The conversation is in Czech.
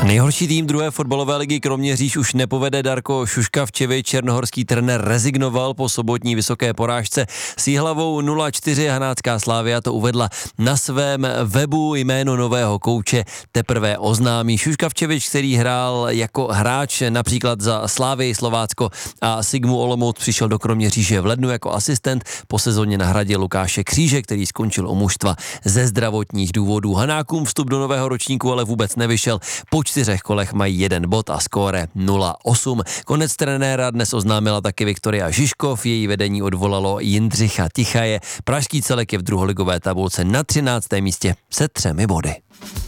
Nejhorší tým druhé fotbalové ligy Kroměříž už nepovede Darko Šuškavčevič. Černohorský trenér rezignoval po sobotní vysoké porážce s Jihlavou 0-4. Hanácká Slavia to uvedla na svém webu. Jméno nového kouče teprve oznámí. Šuškavčevič, který hrál jako hráč například za Slavii Slovácko a Sigmu Olomouc, přišel do Kroměříže v lednu jako asistent. Po sezóně nahradil Lukáše Kříže, který skončil u mužstva ze zdravotních důvodů. Hanákům vstup do nového ročníku ale vůbec nevyšel. Po 4 kolech mají 1 bod a skóre 0-8. Konec trenéra dnes oznámila taky Viktoria Žižkov, její vedení odvolalo Jindřicha Tichaje. Pražský celek je v druholigové tabulce na 13. místě se 3 body.